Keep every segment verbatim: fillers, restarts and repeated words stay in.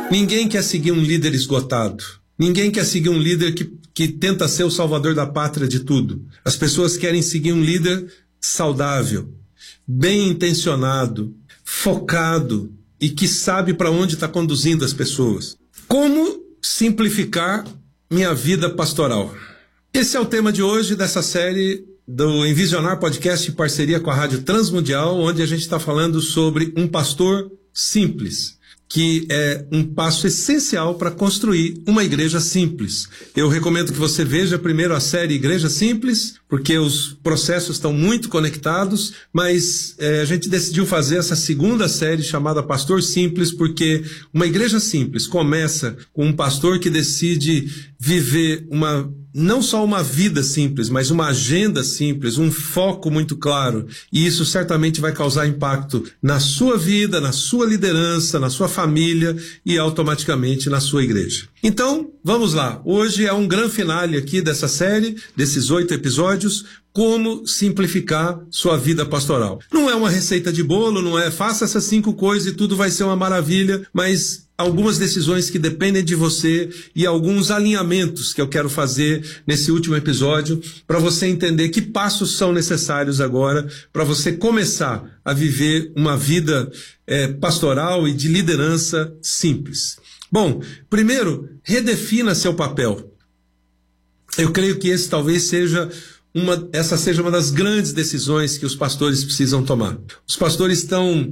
Ninguém quer seguir um líder esgotado. Ninguém quer seguir um líder que, que tenta ser o salvador da pátria de tudo. As pessoas querem seguir um líder saudável, bem intencionado, focado e que sabe para onde está conduzindo as pessoas. Como simplificar minha vida pastoral? Esse é o tema de hoje dessa série do Envisionar Podcast em parceria com a Rádio Transmundial, onde a gente está falando sobre um pastor simples, que é um passo essencial para construir uma igreja simples. Eu recomendo que você veja primeiro a série Igreja Simples, porque os processos estão muito conectados, mas é, a gente decidiu fazer essa segunda série chamada Pastor Simples, porque uma igreja simples começa com um pastor que decide viver uma não só uma vida simples, mas uma agenda simples, um foco muito claro. E isso certamente vai causar impacto na sua vida, na sua liderança, na sua família e automaticamente na sua igreja. Então, vamos lá. Hoje é um grande finale aqui dessa série, desses oito episódios, como simplificar sua vida pastoral. Não é uma receita de bolo, não é faça essas cinco coisas e tudo vai ser uma maravilha, mas algumas decisões que dependem de você e alguns alinhamentos que eu quero fazer nesse último episódio para você entender que passos são necessários agora para você começar a viver uma vida é, pastoral e de liderança simples. Bom, primeiro, redefina seu papel. Eu creio que esse talvez seja uma, essa seja uma das grandes decisões que os pastores precisam tomar. Os pastores estão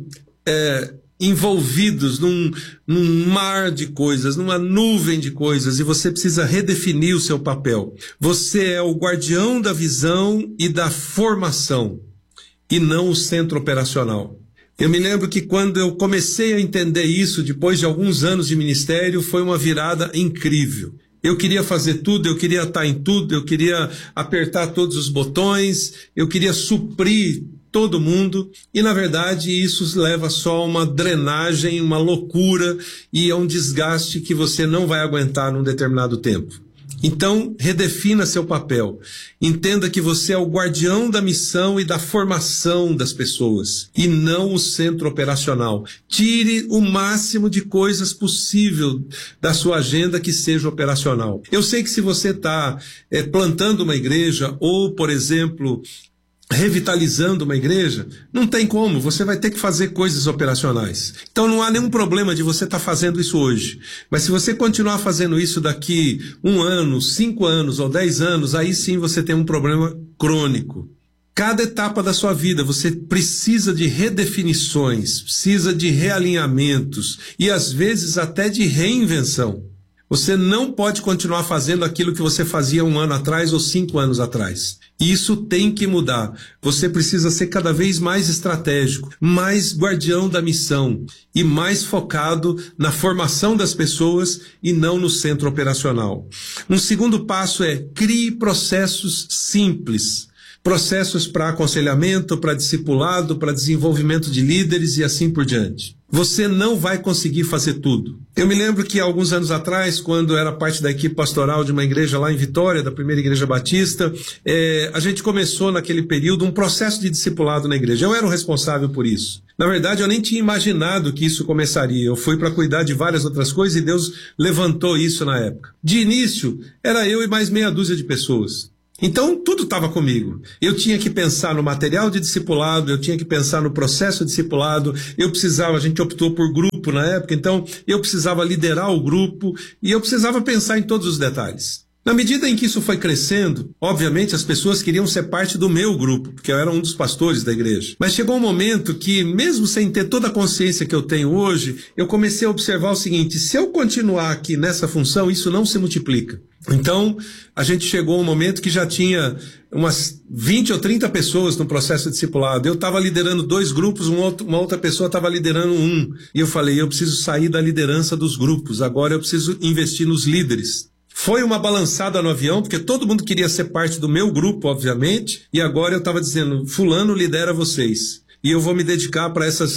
é, envolvidos num, num mar de coisas, numa nuvem de coisas, e você precisa redefinir o seu papel. Você é o guardião da visão e da formação, e não o centro operacional. Eu me lembro que quando eu comecei a entender isso, depois de alguns anos de ministério, foi uma virada incrível. Eu queria fazer tudo, eu queria estar em tudo, eu queria apertar todos os botões, eu queria suprir todo mundo, e na verdade isso leva só a uma drenagem, uma loucura e a um desgaste que você não vai aguentar num determinado tempo. Então, redefina seu papel. Entenda que você é o guardião da missão e da formação das pessoas, e não o centro operacional. Tire o máximo de coisas possível da sua agenda que seja operacional. Eu sei que se você está é, plantando uma igreja, ou, por exemplo, revitalizando uma igreja, não tem como, você vai ter que fazer coisas operacionais. Então não há nenhum problema de você estar fazendo isso hoje. Mas se você continuar fazendo isso daqui um ano, cinco anos ou dez anos, aí sim você tem um problema crônico. Cada etapa da sua vida você precisa de redefinições, precisa de realinhamentos e às vezes até de reinvenção. Você não pode continuar fazendo aquilo que você fazia um ano atrás ou cinco anos atrás. Isso tem que mudar. Você precisa ser cada vez mais estratégico, mais guardião da missão e mais focado na formação das pessoas e não no centro operacional. Um segundo passo é crie processos simples. Processos para aconselhamento, para discipulado, para desenvolvimento de líderes e assim por diante. Você não vai conseguir fazer tudo. Eu me lembro que alguns anos atrás, quando eu era parte da equipe pastoral de uma igreja lá em Vitória, da primeira igreja batista, é, a gente começou naquele período um processo de discipulado na igreja. Eu era o responsável por isso. Na verdade, eu nem tinha imaginado que isso começaria. Eu fui para cuidar de várias outras coisas e Deus levantou isso na época. De início, era eu e mais meia dúzia de pessoas. Então, tudo estava comigo. Eu tinha que pensar no material de discipulado, eu tinha que pensar no processo de discipulado, eu precisava, a gente optou por grupo na época, então eu precisava liderar o grupo e eu precisava pensar em todos os detalhes. Na medida em que isso foi crescendo, obviamente as pessoas queriam ser parte do meu grupo, porque eu era um dos pastores da igreja. Mas chegou um momento que, mesmo sem ter toda a consciência que eu tenho hoje, eu comecei a observar o seguinte: se eu continuar aqui nessa função, isso não se multiplica. Então, a gente chegou a um momento que já tinha umas vinte ou trinta pessoas no processo de discipulado. Eu estava liderando dois grupos, um outro, uma outra pessoa estava liderando um. E eu falei, eu preciso sair da liderança dos grupos, agora eu preciso investir nos líderes. Foi uma balançada no avião, porque todo mundo queria ser parte do meu grupo, obviamente, e agora eu estava dizendo, fulano lidera vocês. E eu vou me dedicar para essas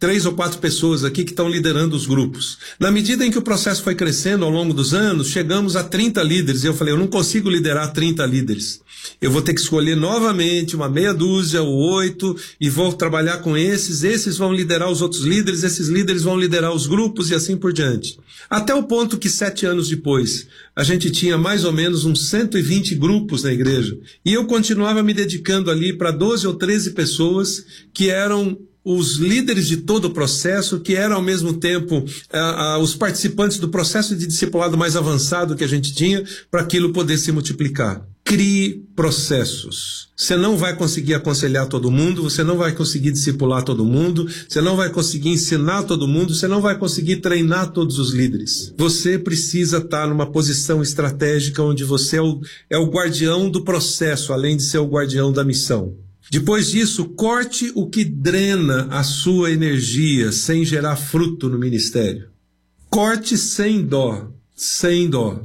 três ou quatro pessoas aqui que estão liderando os grupos. Na medida em que o processo foi crescendo ao longo dos anos, chegamos a trinta líderes. E eu falei, eu não consigo liderar trinta líderes. Eu vou ter que escolher novamente uma meia dúzia ou oito e vou trabalhar com esses. Esses vão liderar os outros líderes, esses líderes vão liderar os grupos e assim por diante. Até o ponto que sete anos depois, a gente tinha mais ou menos uns cento e vinte grupos na igreja. E eu continuava me dedicando ali para doze ou treze pessoas que eram os líderes de todo o processo, que eram ao mesmo tempo ah, ah, os participantes do processo de discipulado mais avançado que a gente tinha, para aquilo poder se multiplicar. Crie processos. Você não vai conseguir aconselhar todo mundo, você não vai conseguir discipular todo mundo, você não vai conseguir ensinar todo mundo, você não vai conseguir treinar todos os líderes. Você precisa estar numa posição estratégica onde você é o, é o guardião do processo, além de ser o guardião da missão. Depois disso, corte o que drena a sua energia sem gerar fruto no ministério. Corte sem dó, sem dó.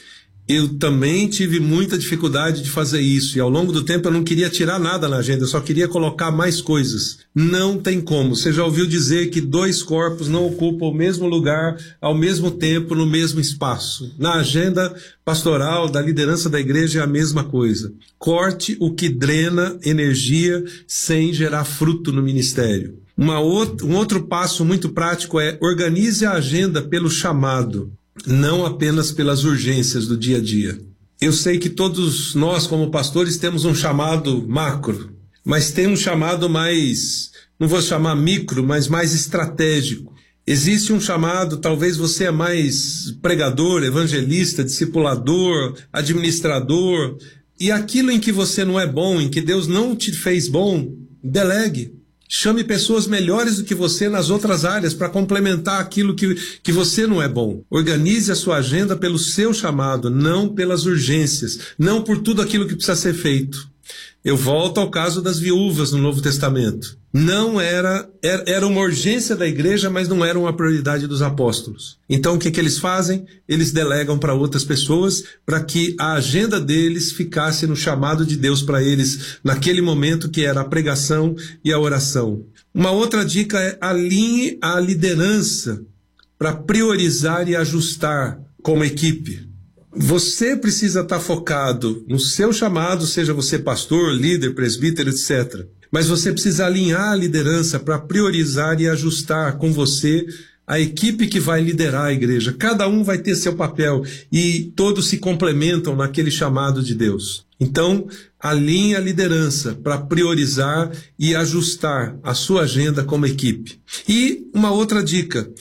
Eu também tive muita dificuldade de fazer isso e ao longo do tempo eu não queria tirar nada na agenda, eu só queria colocar mais coisas. Não tem como. Você já ouviu dizer que dois corpos não ocupam o mesmo lugar ao mesmo tempo, no mesmo espaço. Na agenda pastoral da liderança da igreja é a mesma coisa. Corte o que drena energia sem gerar fruto no ministério. Uma outra, um outro passo muito prático é organize a agenda pelo chamado, não apenas pelas urgências do dia a dia. Eu sei que todos nós, como pastores, temos um chamado macro, mas tem um chamado mais, não vou chamar micro, mas mais estratégico. Existe um chamado, talvez você é mais pregador, evangelista, discipulador, administrador, e aquilo em que você não é bom, em que Deus não te fez bom, delegue. Chame pessoas melhores do que você nas outras áreas para complementar aquilo que, que você não é bom. Organize a sua agenda pelo seu chamado, não pelas urgências, não por tudo aquilo que precisa ser feito. Eu volto ao caso das viúvas no Novo Testamento. Não era, era, era uma urgência da igreja, mas não era uma prioridade dos apóstolos. Então o que, que eles fazem? Eles delegam para outras pessoas para que a agenda deles ficasse no chamado de Deus para eles naquele momento, que era a pregação e a oração. Uma outra dica é alinhe a liderança para priorizar e ajustar como equipe. Você precisa estar focado no seu chamado, seja você pastor, líder, presbítero, etcétera. Mas você precisa alinhar a liderança para priorizar e ajustar com você a equipe que vai liderar a igreja. Cada um vai ter seu papel e todos se complementam naquele chamado de Deus. Então, alinhe a liderança para priorizar e ajustar a sua agenda como equipe. E uma outra dica,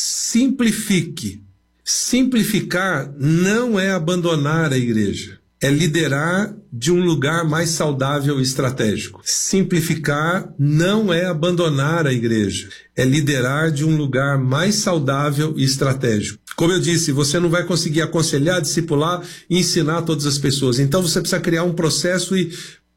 simplifique. Simplificar não é abandonar a igreja, é liderar de um lugar mais saudável e estratégico. Simplificar não é abandonar a igreja, é liderar de um lugar mais saudável e estratégico. Como eu disse, você não vai conseguir aconselhar, discipular e ensinar todas as pessoas. Então você precisa criar um processo e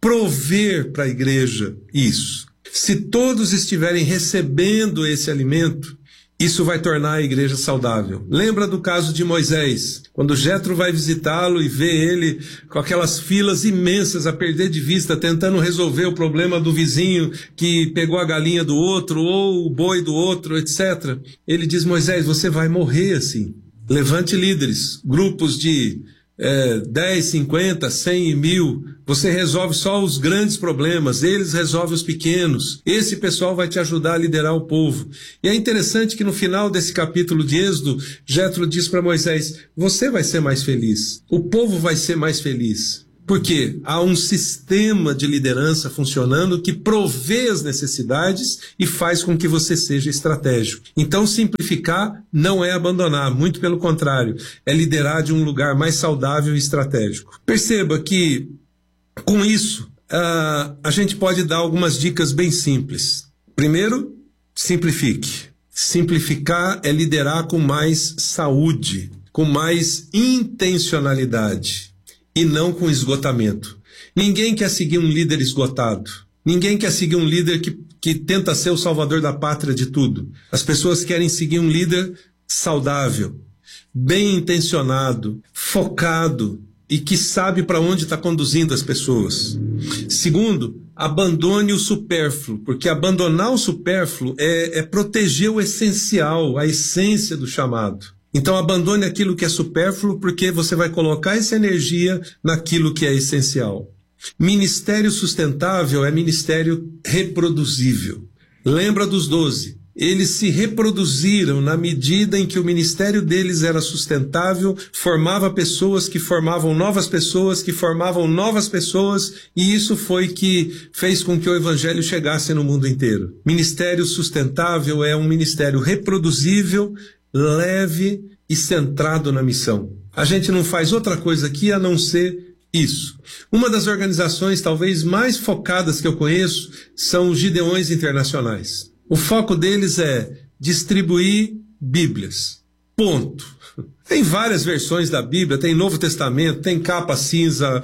prover para a igreja isso. Se todos estiverem recebendo esse alimento, isso vai tornar a igreja saudável. Lembra do caso de Moisés, quando Jetro vai visitá-lo e vê ele com aquelas filas imensas a perder de vista, tentando resolver o problema do vizinho que pegou a galinha do outro ou o boi do outro, etcétera. Ele diz, Moisés, você vai morrer assim. Levante líderes, grupos de é, dez, cinquenta, cem e mil. Você resolve só os grandes problemas, eles resolvem os pequenos. Esse pessoal vai te ajudar a liderar o povo. E é interessante que no final desse capítulo de Êxodo, Jetro diz para Moisés, você vai ser mais feliz, o povo vai ser mais feliz. Por quê? Há um sistema de liderança funcionando que provê as necessidades e faz com que você seja estratégico. Então, simplificar não é abandonar, muito pelo contrário, é liderar de um lugar mais saudável e estratégico. Perceba que, com isso, uh, a gente pode dar algumas dicas bem simples. Primeiro, simplifique. Simplificar é liderar com mais saúde, com mais intencionalidade. E não com esgotamento. Ninguém quer seguir um líder esgotado. Ninguém quer seguir um líder que, que tenta ser o salvador da pátria de tudo. As pessoas querem seguir um líder saudável, bem intencionado, focado e que sabe para onde está conduzindo as pessoas. Segundo, abandone o supérfluo, porque abandonar o supérfluo é, é proteger o essencial, a essência do chamado. Então abandone aquilo que é supérfluo, porque você vai colocar essa energia naquilo que é essencial. Ministério sustentável é ministério reproduzível. Lembra dos doze? Eles se reproduziram na medida em que o ministério deles era sustentável, formava pessoas que formavam novas pessoas, que formavam novas pessoas, e isso foi que fez com que o evangelho chegasse no mundo inteiro. Ministério sustentável é um ministério reproduzível, leve e centrado na missão. A gente não faz outra coisa aqui a não ser isso. Uma das organizações talvez mais focadas que eu conheço são os Gideões Internacionais. O foco deles é distribuir Bíblias. Ponto. Tem várias versões da Bíblia, tem Novo Testamento, tem capa cinza,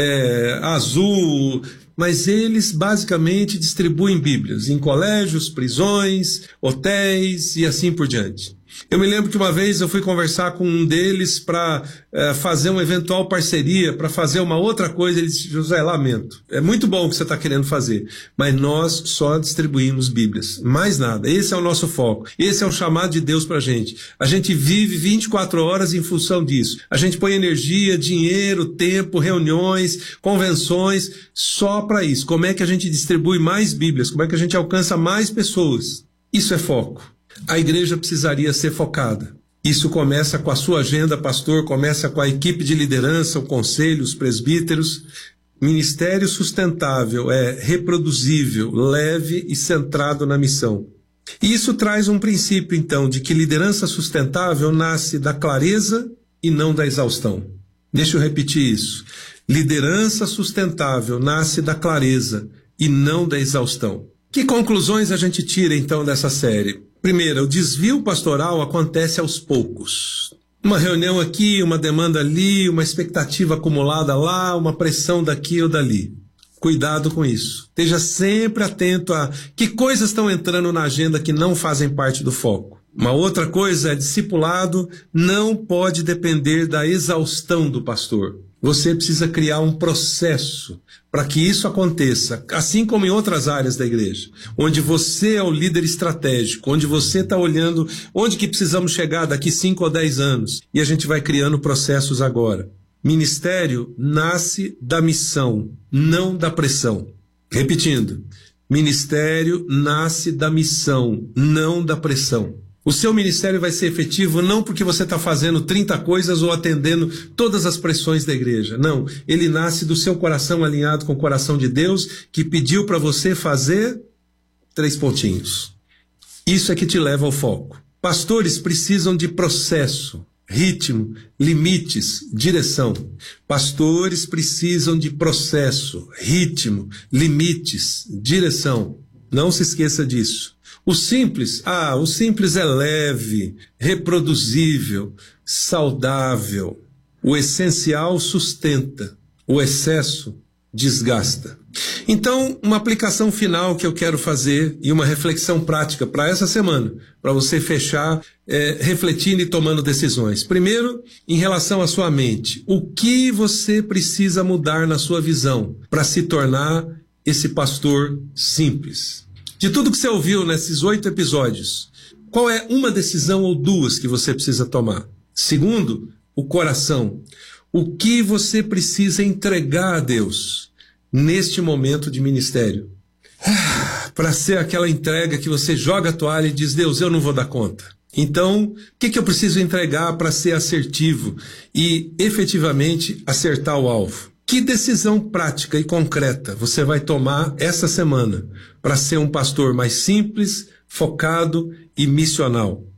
é, azul, mas eles basicamente distribuem Bíblias em colégios, prisões, hotéis e assim por diante. Eu me lembro que uma vez eu fui conversar com um deles para é, fazer uma eventual parceria, para fazer uma outra coisa. Ele disse: José, lamento, é muito bom o que você está querendo fazer, mas nós só distribuímos Bíblias, mais nada. Esse é o nosso foco, esse é o chamado de Deus para a gente. A gente vive vinte e quatro horas em função disso. A gente põe energia, dinheiro, tempo, reuniões, convenções, só para isso. Como é que a gente distribui mais Bíblias? Como é que a gente alcança mais pessoas? Isso é foco. A igreja precisaria ser focada. Isso começa com a sua agenda, pastor, começa com a equipe de liderança, o conselho, os presbíteros. Ministério sustentável é reproduzível, leve e centrado na missão. E isso traz um princípio, então, de que liderança sustentável nasce da clareza e não da exaustão. Deixa eu repetir isso. Liderança sustentável nasce da clareza e não da exaustão. Que conclusões a gente tira, então, dessa série? Primeiro, o desvio pastoral acontece aos poucos. Uma reunião aqui, uma demanda ali, uma expectativa acumulada lá, uma pressão daqui ou dali. Cuidado com isso. Esteja sempre atento a que coisas estão entrando na agenda que não fazem parte do foco. Uma outra coisa é discipulado não pode depender da exaustão do pastor. Você precisa criar um processo para que isso aconteça, assim como em outras áreas da igreja, onde você é o líder estratégico, onde você está olhando onde que precisamos chegar daqui cinco ou dez anos, e a gente vai criando processos agora. Ministério nasce da missão, não da pressão. Repetindo, ministério nasce da missão, não da pressão. O seu ministério vai ser efetivo não porque você está fazendo trinta coisas ou atendendo todas as pressões da igreja. Não, ele nasce do seu coração alinhado com o coração de Deus, que pediu para você fazer três pontinhos. Isso é que te leva ao foco. Pastores precisam de processo, ritmo, limites, direção. Pastores precisam de processo, ritmo, limites, direção. Não se esqueça disso. O simples, ah, o simples é leve, reproduzível, saudável. O essencial sustenta, o excesso desgasta. Então, uma aplicação final que eu quero fazer e uma reflexão prática para essa semana, para você fechar, é, refletindo e tomando decisões. Primeiro, em relação à sua mente, o que você precisa mudar na sua visão para se tornar esse pastor simples? De tudo que você ouviu nesses oito episódios, qual é uma decisão ou duas que você precisa tomar? Segundo, o coração. O que você precisa entregar a Deus neste momento de ministério? Ah, para ser aquela entrega que você joga a toalha e diz: Deus, eu não vou dar conta. Então, o que, que eu preciso entregar para ser assertivo e efetivamente acertar o alvo? Que decisão prática e concreta você vai tomar essa semana para ser um pastor mais simples, focado e missional?